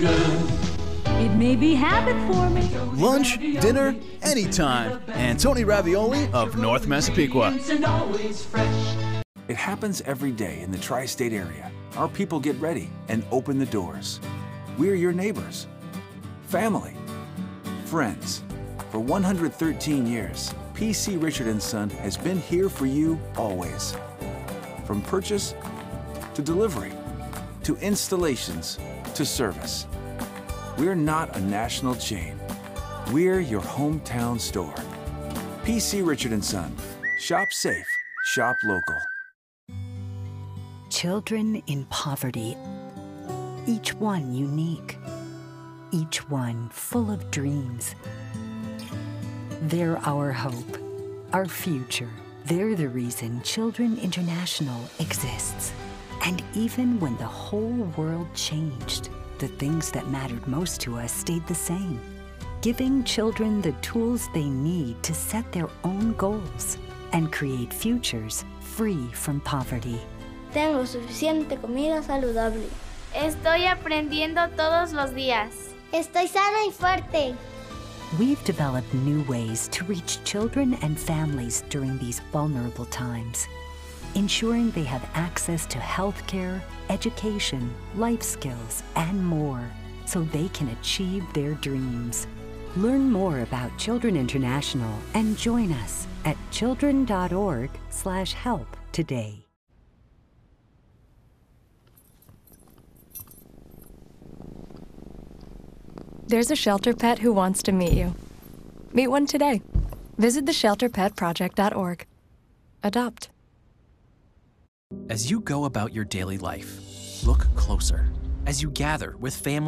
good. It may be habit forming. Lunch, dinner, anytime. Antoni Ravioli of North Massapequa. And always fresh. It happens every day in the tri-state area. Our people get ready and open the doors. We're your neighbors, family, friends. For 113 years, P.C. Richard & Son has been here for you always. From purchase to delivery, to installations, to service. We're not a national chain. We're your hometown store. P.C. Richard & Son. Shop safe, shop local. Children in poverty, each one unique, each one full of dreams. They're our hope, our future. They're the reason Children International exists. And even when the whole world changed, the things that mattered most to us stayed the same. Giving children the tools they need to set their own goals and create futures free from poverty. Tengo suficiente comida saludable. Estoy aprendiendo todos los días. Estoy sana y fuerte. We've developed new ways to reach children and families during these vulnerable times, ensuring they have access to healthcare, education, life skills, and more, so they can achieve their dreams. Learn more about Children International and join us at children.org/help today. There's a shelter pet who wants to meet you. Meet one today. Visit theshelterpetproject.org. Adopt. As you go about your daily life, look closer. As you gather with family